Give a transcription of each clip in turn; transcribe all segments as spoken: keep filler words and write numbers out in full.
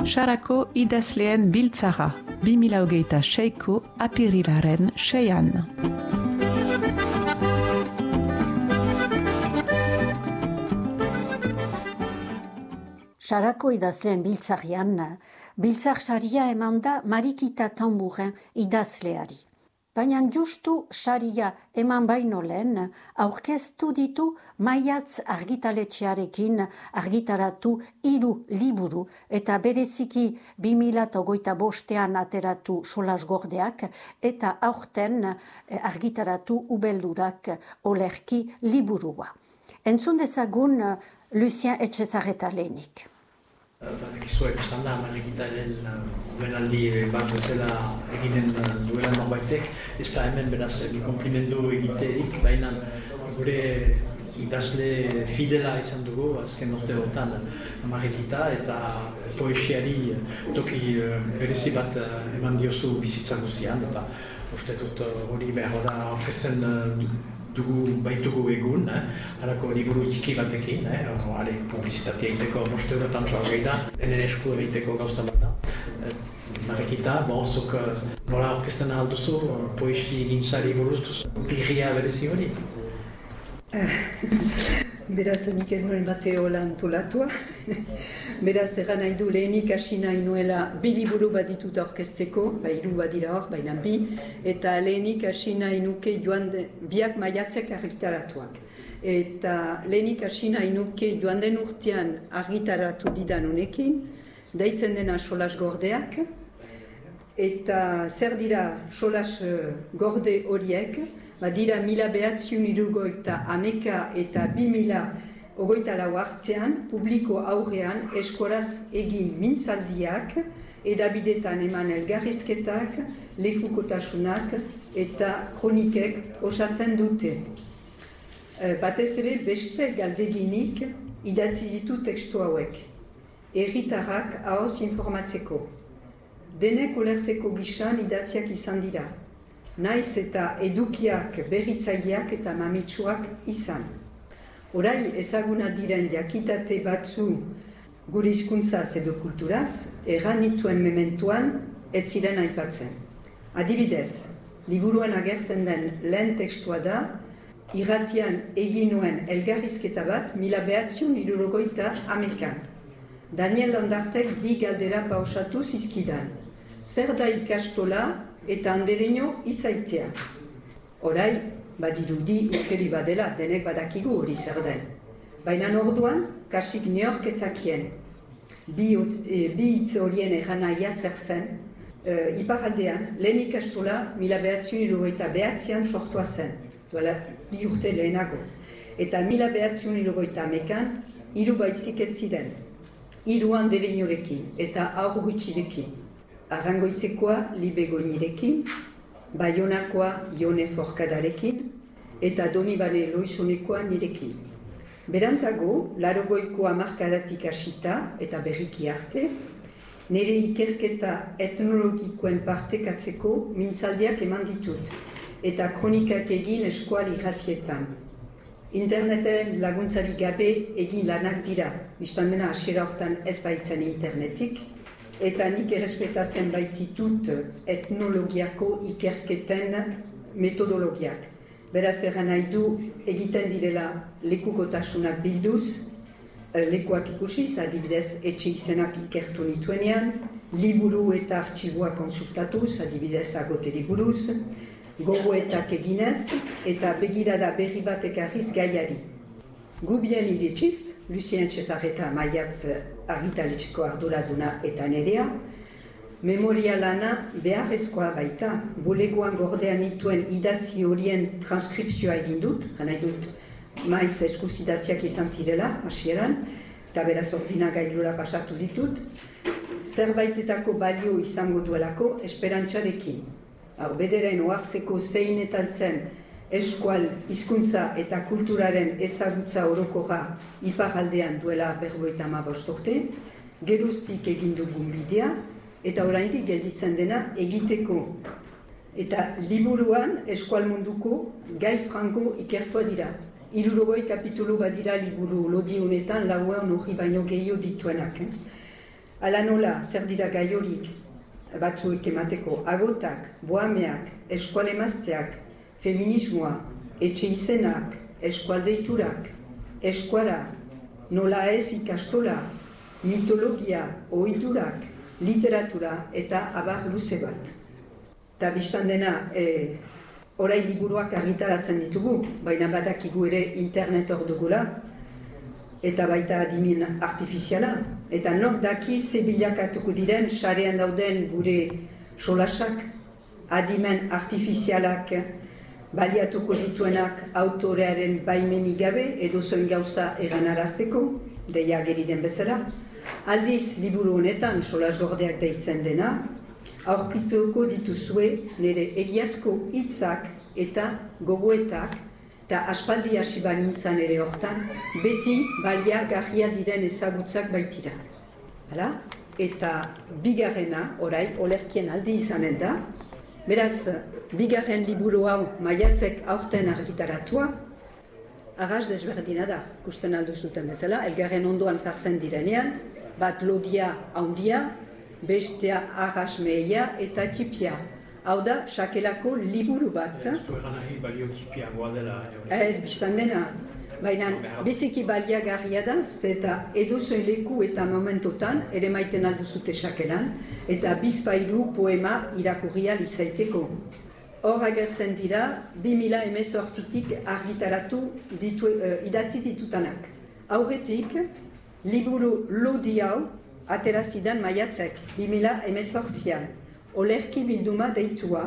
Sarako idazleen biltzara, bi mila hogeita seiko apirilaren seian. Sarako idazleen biltzarian, biltzar saria eman da Marikita Tamburen idazleari. Baina justu saria eman baino lehen, aurkeztu ditu Maiatz argitaletxearekin argitaratu hiru liburu eta bereziki bi mila hogeita bostean ateratu Solasgordeak eta aurten argitaratu Ubeldurak olerki liburua. Entzun dezagun Lucien Etxezarreta lehenik. Badakizuek, estanda Marikitaren benaldi bat bezala egiten duela norbaitek, ez da hemen beraz konplimendu egiterik, baina gure idazle fidela izan dugu azken urteotan Marikita eta poesiari toki berezi bat eman diozu bizitza guztian, eta uste dut hori behar da orkesten dugu baitugu egun, halako liburu txiki batekin, hale publizitatea egiteko bost eurotan soa gehi da, enen esku egiteko gauza bat da. Marikita, zuk nola orkesten alduzu, poesi gintzari buruz duzu, birria berezi hori? Beraz, nik ez nuen bate hola antolatua. Beraz, egan nahi du lehenik hasi nahi nuela bi liburu bat ditut orkesteko, ba, hiru bat dira hor, baina bi, eta lehenik hasi nahi nuke joan de, biak maiatzek argitaratuak. Eta lehenik hasi nahi nuke joan den urtean argitaratu didan honekin, deitzen dena Solasgordeak, eta zer dira Solasgorde horiek, ba dira mila behatziun hirurogeita hameka eta bi mila hogeita lau artean, publiko aurrean eskolaz egin mintzaldiak, edabidetan eman elgarrizketak, lekukotasunak eta kronikek osatzen dute. Batez ere beste galdeginik idatzi ditu tekstu hauek. Herritarrak ahoz informatzeko. Denek ulertzeko gisan idatziak izan dira. Naiz eta edukiak berritzaileak eta mamitsuak izan. Orai ezaguna diren jakitate batzu gure hizkuntzaz edo kulturaz, erran nituen mementuan ez ziren aipatzen. Adibidez, liburuan agertzen den lehen tekstua da, irratian egin nuen elgarrizketa bat mila behatziun hirurogeita hamekan. Daniel Landartek bi galdera pausatu zizkidan. Zer da ikastola eta andereño izaitzea. Orai, badirudi uskeri badela, denek badakigu hori zer den. Baina orduan, kasik neork ezakien. Bi hitz horien egan nahia zer zen, e, iparaldean, lehen ikastola mila behatziun hirurogeita behatzean sortua zen, duela bi urte lehenago. Eta mila behatziun hirurogeita hamekan, hiru baizik ez ziren. Hiru andereñorekin eta aur gutxirekin. Arrangoitzekoa Libegoinirekin, Baionakoa Ione Forkadarekin eta Donibane Loizonekoa nirekin. Berantago, laurogeiko hamarkadatik hasita eta berriki arte, nire ikerketa etnologikoen partekatzeko mintzaldiak eman ditut eta kronikak egin eskual irratietan. Interneten laguntzari gabe egin lanak dira, biztan dena hasiera hortan ez baitzen internetik, eta nik errespetatzen baititut etnologiako ikerketen metodologiak. Beraz erran nahi du egiten direla lekukotasunak bilduz, lekuak ikusiz, adibidez etxe izenak ikertu nituenean, liburu eta artxiboa konsultatuz, adibidez agoteri buruz, gogoetak eginez eta begirada berri bat ekarriz gaiari. Gubien iritsiz, Lucien Etxezarreta Maiatz argitaletxeko arduraduna eta nerea, memoria lana beharrezkoa baita, bulegoan gordean nituen idatzi horien transkripzioa egin dut, nahi dut maiz eskuz idatziak izan zirela, hasieran, eta beraz ordina gailura pasatu ditut, zerbaitetako balio izango duelako esperantzarekin. Hau, bederen oarzeko zeinetan zen eskual hizkuntza eta kulturaren ezagutza orokorra iparaldean duela berrogeita hamabost urte, geruztik egin dugun bidea, eta oraindik gelditzen dena egiteko. Eta liburuan eskual munduko gai franko ikertua dira. Hirurogei kapitulu badira liburu lodi honetan, lauean hori baino gehiago dituenak. Ala nola, zer dira gai horik batzuek emateko, agotak, boameak, eskual emazteak, feminismoa, etxe izenak, eskualdeiturak, eskuara, nola ez ikastola, mitologia, ohiturak, literatura eta abar luze bat. Eta biztan dena, e, orain liburuak argitaratzen ditugu, baina badakigu ere internet hor dugula, eta baita adimen artifiziala. Eta nok daki ze bilakatuko diren sarean dauden gure solasak, adimen artifizialak baliatuko dituenak autorearen baimenik gabe edo zoin gauza eganarazteko, deia geri den bezala. Aldiz, liburu honetan solas gordeak deitzen dena, aurkituko dituzue nire egiazko hitzak eta gogoetak, eta aspaldi hasi banintzan ere hortan, beti baliagarria diren ezagutzak baitira. Hala? Eta bigarrena, orai, olerkien aldi izanen da, beraz, bigarren liburu hau maiatzek aurten argitaratua, arras desberdina da, ikusten aldu zuten bezala, elgarren ondoan sartzen direnean, bat lodia handia, bestea arras meia eta txipia. Hau da, sakelako liburu bat. Ez du egan nahi baliokipiagoa dela. Ez, biztan dena. Baina biziki baliagarria da, ze eta edozoin leku eta momentotan ere maiten alduzute sakelan, eta bizpairu poema irakurria lizaiteko. Hor agertzen dira, bi mila hemezortzitik argitaratu ditu, uh, idatzi ditutanak. Aurretik, liburu lodi hau aterazidan maiatzek, bi mila hemezortzian. Olerki bilduma deitua,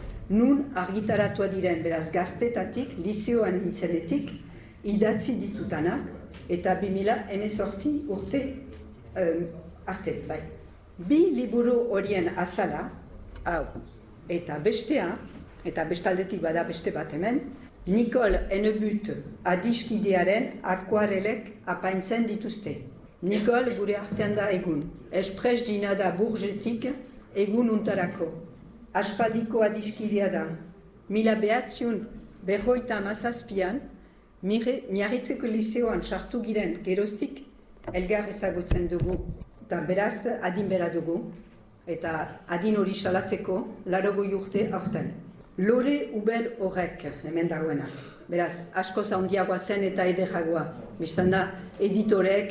nun argitaratua diren beraz gaztetatik, liseoan nintzenetik, idatzi ditutanak, eta bi mila hemezortzi urte um, arte, bai. Bi liburu horien azala, hau, eta bestea, eta bestaldetik bada beste bat hemen, Nicole Hennebut adiskidearen akuarelek apaintzen dituzte. Nicole gure artean da egun, espres dina da burgetik, egun untarako. Aspaldiko adiskidea da. Mila behatziun berroita amazazpian, miarritzeko liseoan sartu giren geroztik, elgar ezagutzen dugu. Eta beraz, adin bera dugu. Eta adin hori salatzeko, larogoi urte aurten. Lore ubel horrek, hemen dagoena. Beraz, asko zaundiagoa zen eta ederragoa. Bistan da, editorek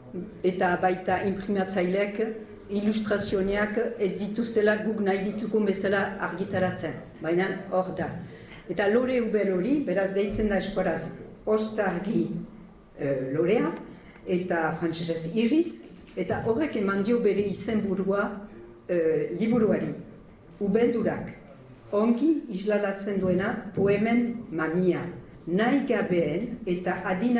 eta baita imprimatzailek, ilustrazioneak ez dituzela guk nahi ditukun bezala argitaratzen, baina hor da. Eta lore ubel hori, beraz deitzen da eskoraz, ostargi e, lorea, eta frantsesez iriz, eta horrek eman dio bere izenburua e, liburuari. Ubeldurak, ongi isladatzen duena poemen mamia, nahi gabeen eta adina